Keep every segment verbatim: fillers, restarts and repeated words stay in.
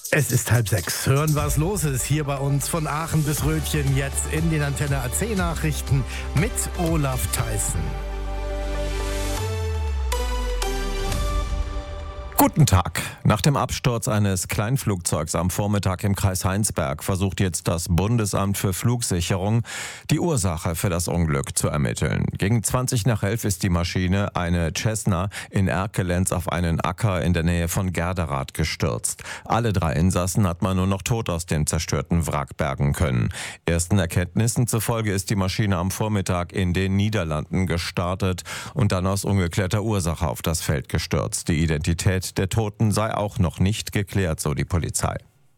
Es ist halb sechs. Hören, was los ist hier bei uns von Aachen bis Rötchen, jetzt in den Antenne A C Nachrichten mit Olaf Theissen. Guten Tag. Nach dem Absturz eines Kleinflugzeugs am Vormittag im Kreis Heinsberg versucht jetzt das Bundesamt für Flugsicherung, die Ursache für das Unglück zu ermitteln. Gegen zwanzig nach elf ist die Maschine, eine Cessna, in Erkelenz auf einen Acker in der Nähe von Gerderath gestürzt. Alle drei Insassen hat man nur noch tot aus dem zerstörten Wrack bergen können. Ersten Erkenntnissen zufolge ist die Maschine am Vormittag in den Niederlanden gestartet und dann aus ungeklärter Ursache auf das Feld gestürzt. Die Identität der Toten sei auch noch nicht geklärt, so die Polizei.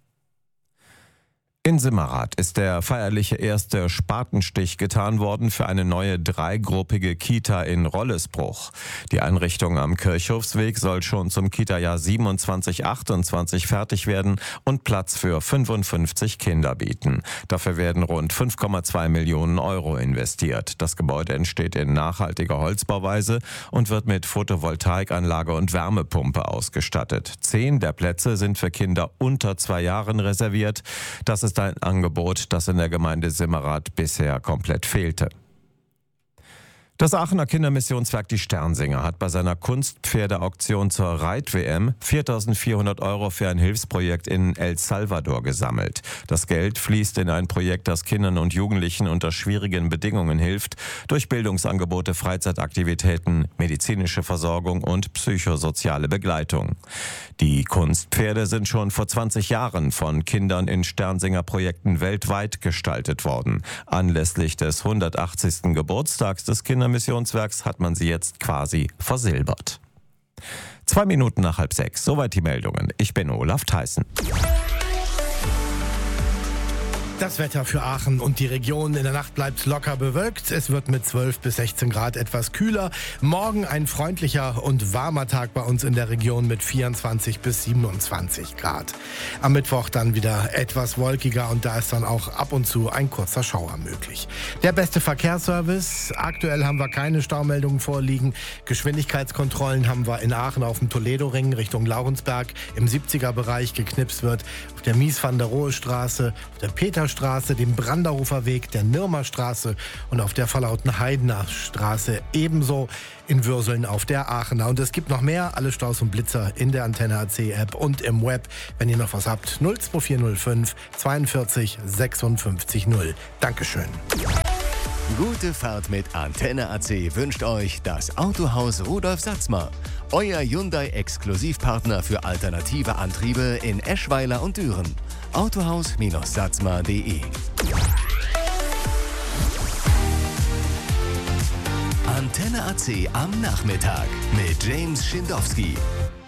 In Simmerath ist der feierliche erste Spatenstich getan worden für eine neue dreigruppige Kita in Rollesbruch. Die Einrichtung am Kirchhofsweg soll schon zum Kita-Jahr siebenundzwanzig achtundzwanzig fertig werden und Platz für fünfundfünfzig Kinder bieten. Dafür werden rund fünf Komma zwei Millionen Euro investiert. Das Gebäude entsteht in nachhaltiger Holzbauweise und wird mit Photovoltaikanlage und Wärmepumpe ausgestattet. Zehn der Plätze sind für Kinder unter zwei Jahren reserviert. Das ist ein Angebot, das in der Gemeinde Simmerath bisher komplett fehlte. Das Aachener Kindermissionswerk Die Sternsinger hat bei seiner Kunstpferdeauktion zur Reit-W M viertausendvierhundert Euro für ein Hilfsprojekt in El Salvador gesammelt. Das Geld fließt in ein Projekt, das Kindern und Jugendlichen unter schwierigen Bedingungen hilft, durch Bildungsangebote, Freizeitaktivitäten, medizinische Versorgung und psychosoziale Begleitung. Die Kunstpferde sind schon vor zwanzig Jahren von Kindern in Sternsinger-Projekten weltweit gestaltet worden. Anlässlich des hundertachtzigsten Geburtstags des Kindermissionswerks hat man sie jetzt quasi versilbert. Zwei Minuten nach halb sechs, soweit die Meldungen. Ich bin Olaf Theissen. Das Wetter für Aachen und die Region: in der Nacht bleibt locker bewölkt. Es wird mit zwölf bis sechzehn Grad etwas kühler. Morgen ein freundlicher und warmer Tag bei uns in der Region mit vierundzwanzig bis siebenundzwanzig Grad. Am Mittwoch dann wieder etwas wolkiger und da ist dann auch ab und zu ein kurzer Schauer möglich. Der beste Verkehrsservice: aktuell haben wir keine Staumeldungen vorliegen. Geschwindigkeitskontrollen haben wir in Aachen auf dem Toledo-Ring Richtung Laurensberg im siebziger Bereich geknipst wird. Auf der Mies-van-der-Rohe-Straße, auf der Peter Straße, dem Branderhofer Weg, der Nürmer Straße und auf der Verlauten-Heidener Straße, ebenso in Würseln auf der Aachener. Und es gibt noch mehr, alle Staus und Blitzer in der Antenne A C App und im Web. Wenn ihr noch was habt, null zwei vier null fünf zweiundvierzig sechsundfünfzig null. Dankeschön. Gute Fahrt mit Antenne A C wünscht euch das Autohaus Rudolf Satzmer. Euer Hyundai-Exklusivpartner für alternative Antriebe in Eschweiler und Düren. autohaus Satzmer punkt de. Antenne A C am Nachmittag mit James Schindowski.